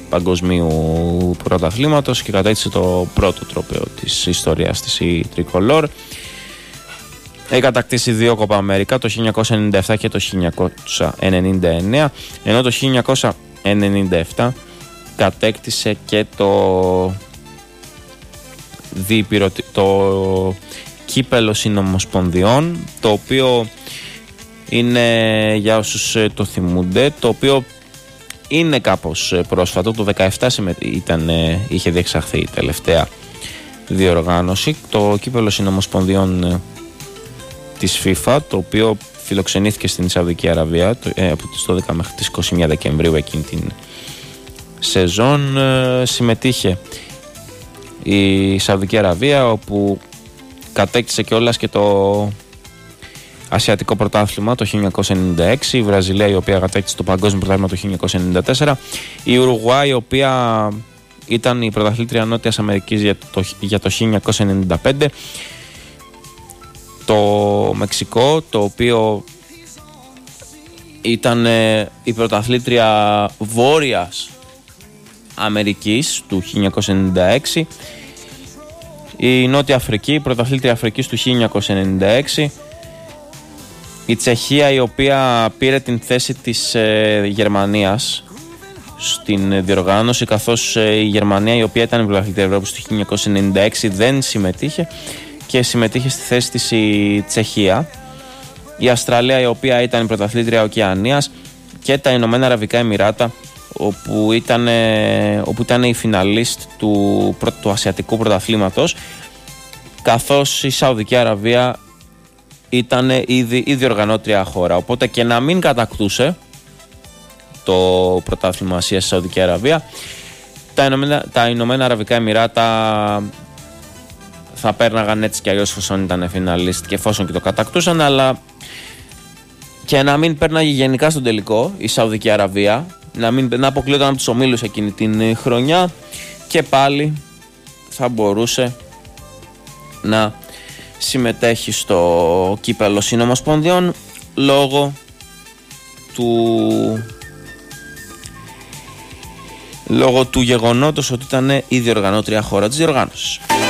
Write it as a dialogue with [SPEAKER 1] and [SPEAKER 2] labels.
[SPEAKER 1] παγκοσμίου πρωταθλήματος και κατέκτησε το πρώτο τρόπαιο της ιστορίας της η Τρικολόρ. Έχει κατακτήσει 2 Κόπα Αμέρικα, το 1997 και το 1999, ενώ το 1997 κατέκτησε και το κύπελο συνομοσπονδιών, το οποίο είναι, για όσους το θυμούνται, το οποίο είναι κάπως πρόσφατο. Το 2017 είχε διεξαχθεί η τελευταία διοργάνωση, το κύπελο συνομοσπονδιών της FIFA, το οποίο φιλοξενήθηκε στην Σαουδική Αραβία από τις 12 μέχρι τις 21 Δεκεμβρίου εκείνη την σεζόν. Συμμετείχε η Σαουδική Αραβία, όπου κατέκτησε κιόλας και το Ασιατικό Πρωτάθλημα το 1996, η Βραζιλία η οποία κατέκτησε το Παγκόσμιο Πρωτάθλημα το 1994, η Ουρουγουάη η οποία ήταν η πρωταθλήτρια Νότιας Αμερικής για το 1995, το Μεξικό το οποίο ήταν η πρωταθλήτρια Βόρειας Αμερικής του 1996, η Νότια Αφρική, η πρωταθλήτρια Αφρικής του 1996, η Τσεχία η οποία πήρε την θέση της Γερμανίας στην διοργάνωση, καθώς η Γερμανία η οποία ήταν η πρωταθλήτρια Ευρώπης του 1996 δεν συμμετείχε και συμμετείχε στη θέση της η Τσεχία, η Αυστραλία η οποία ήταν η πρωταθλήτρια Οκεανίας και τα Ηνωμένα Αραβικά Εμιράτα όπου ήταν η φιναλίστ του Ασιατικού Πρωταθλήματος, καθώς η Σαουδική Αραβία ήταν ήδη η διοργανώτρια χώρα. Οπότε και να μην κατακτούσε το πρωτάθλημα Ασίας στη Σαουδική Αραβία, τα Ηνωμένα Αραβικά Εμιράτα θα πέρναγαν έτσι κι αλλιώς εφόσον ήταν φιναλίστ και εφόσον και το κατακτούσαν, αλλά και να μην πέρναγε γενικά στον τελικό η Σαουδική Αραβία, να αποκλείονταν από τους ομίλους εκείνη την χρονιά, και πάλι θα μπορούσε να συμμετέχει στο κύπελο συνομοσπονδιών λόγω του γεγονότος ότι ήταν η διοργανώτρια χώρα της διοργάνωσης.